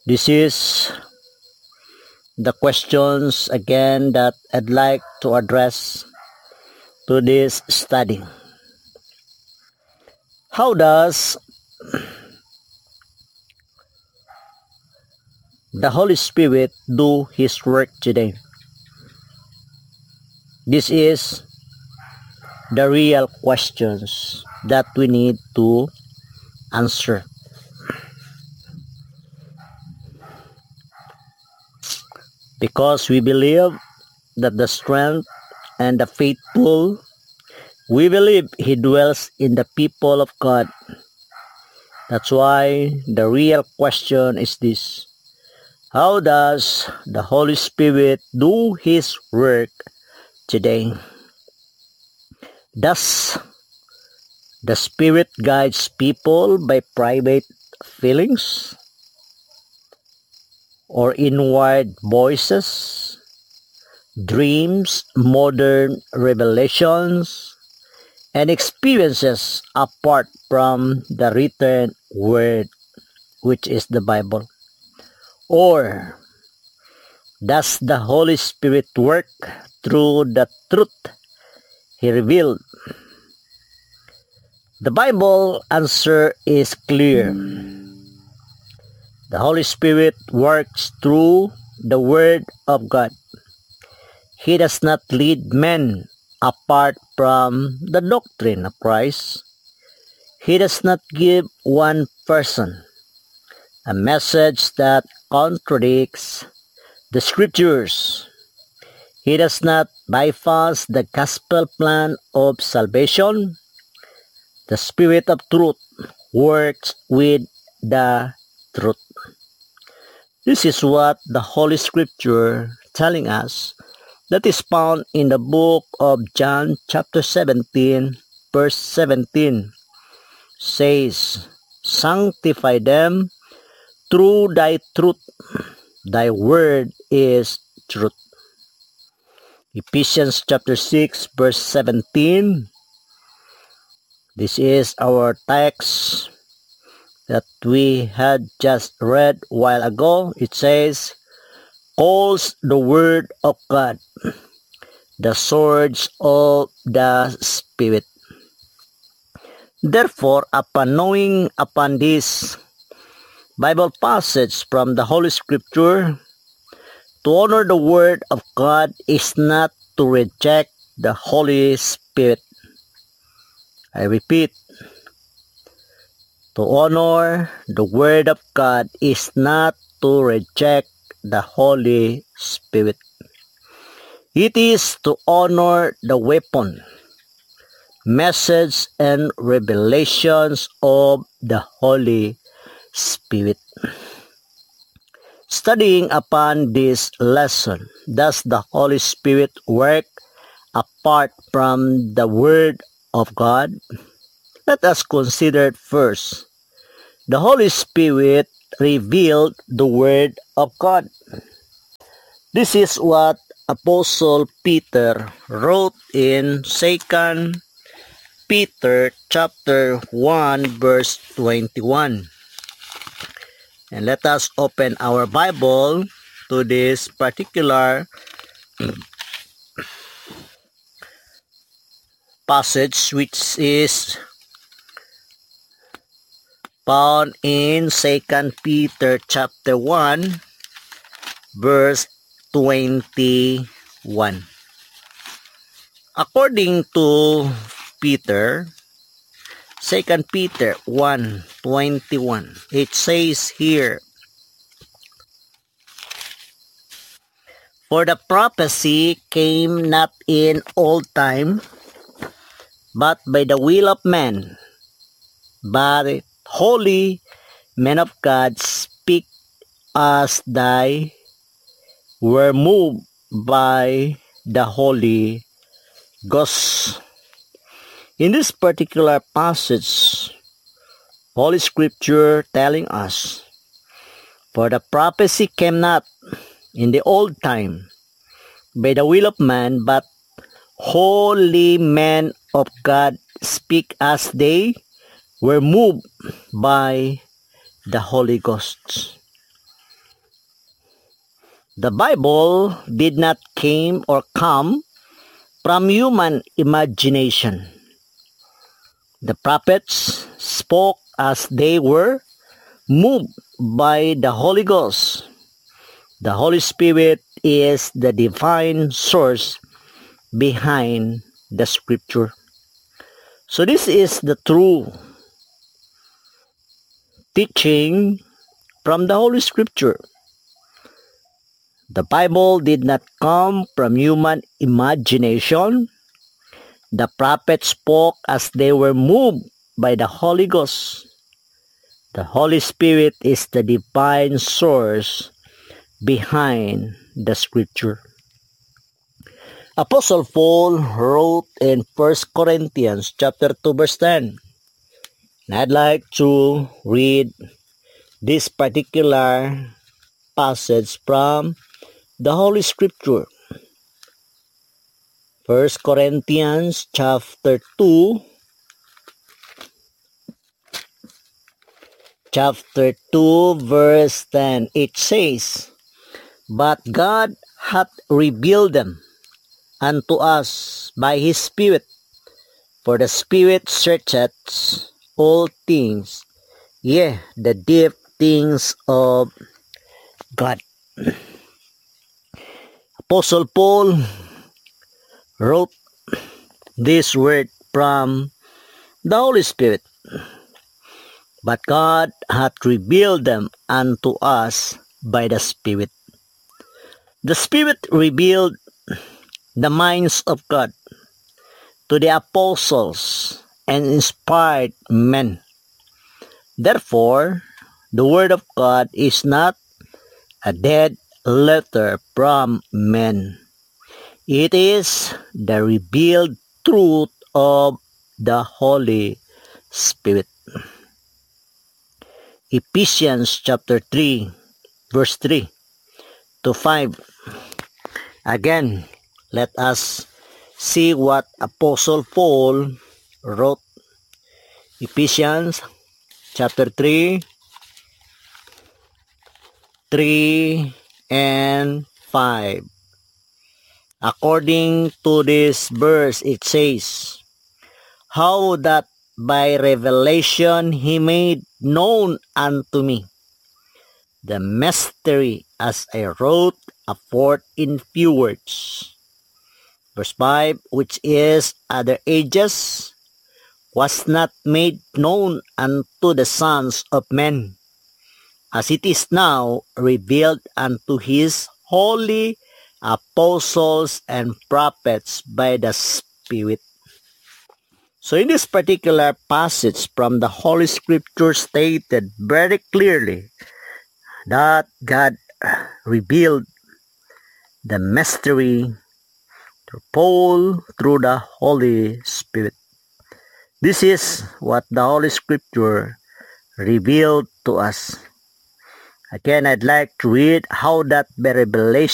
This is the questions again that I'd like to address to this study. How does the Holy Spirit do His work today? This is the real questions that we need to answer. Because we believe that the strength and the faithful, we believe He dwells in the people of God. That's why the real question is this: how does the Holy Spirit do His work today? Does the Spirit guides people by private feelings or inward voices, dreams, modern revelations, and experiences apart from the written word, which is the Bible? Or does the Holy Spirit work through the truth He revealed? The Bible answer is clear. The Holy Spirit works through the Word of God. He does not lead men apart from the doctrine of Christ. He does not give one person a message that contradicts the Scriptures. He does not bypass the gospel plan of salvation. The Spirit of truth works with the truth. This is what the Holy Scripture telling us, that is found in the book of John chapter 17 verse 17 says, "Sanctify them through thy truth, thy word is truth." Ephesians chapter 6 verse 17, this is our text that we had just read a while ago. It says, calls the word of God the swords of the Spirit. Therefore, upon knowing upon this Bible passage from the Holy Scripture, to honor the word of God is not to reject the Holy Spirit. I repeat, to honor the word of God is not to reject the Holy Spirit. It is to honor the weapon, message, and revelations of the Holy Spirit. Studying upon this lesson, does the Holy Spirit work apart from the Word of God? Let us consider first, the Holy Spirit revealed the Word of God. This is what Apostle Peter wrote in 2 Peter chapter 1 verse 21. And let us open our Bible to this particular passage, which is found in 2 Peter chapter 1 verse 21. According to Peter, 2 Peter 1:21, it says here, "For the prophecy came not in old time, but by the will of man, but holy men of God speak as they were moved by the Holy Ghost." In this particular passage, Holy Scripture telling us, for the prophecy came not in the old time by the will of man, but holy men of God speak as they were moved by the Holy Ghost. The Bible did not come from human imagination. The prophets spoke as they were moved by the Holy Ghost. The Holy Spirit is the divine source behind the scripture. So this is the true teaching from the Holy Scripture. The Bible did not come from human imagination. The prophets spoke as they were moved by the Holy Ghost. The Holy Spirit is the divine source behind the Scripture. Apostle Paul wrote in 1 Corinthians chapter 2 verse 10. And I'd like to read this particular passage from the Holy Scripture. 1 Corinthians chapter 2 verse 10. It says, "But God hath revealed them unto us by his Spirit, for the Spirit searcheth all things, yea, the deep things of God." Apostle Paul wrote this word from the Holy Spirit. But God hath revealed them unto us by the Spirit. The Spirit revealed the minds of God to the apostles and inspired men. Therefore, the Word of God is not a dead letter from men. It is the revealed truth of the Holy Spirit. Ephesians chapter 3 verse 3 to 5. Again, let us see what Apostle Paul wrote. Ephesians chapter 3 and 5. According to this verse, it says, "How that by revelation he made known unto me the mystery, as I wrote afore in few words." Verse 5, "Which is other ages was not made known unto the sons of men, as it is now revealed unto his holy apostles and prophets by the Spirit." So in this particular passage from the Holy Scripture stated very clearly that God revealed the mystery to Paul through the Holy Spirit. This is what the Holy Scripture revealed to us. Again, I'd like to read how that by revelation